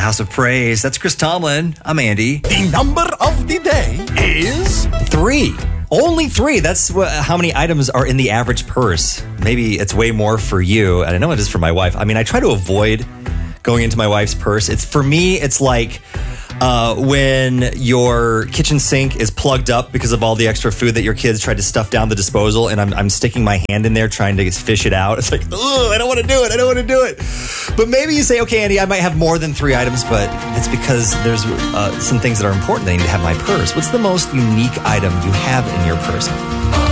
House of Praise. That's Chris Tomlin. I'm Andy. The number of the day is 3. Only 3. That's how many items are in the average purse. Maybe it's way more for you, and I know it is for my wife. I mean, I try to avoid going into my wife's purse. For me, it's like when your kitchen sink is plugged up because of all the extra food that your kids tried to stuff down the disposal, and I'm sticking my hand in there trying to fish it out. It's like, ugh, I don't want to do it. I don't want to do it. But maybe you say, okay, Andy, I might have more than 3 items, but it's because there's some things that are important that I need to have in my purse. What's the most unique item you have in your purse?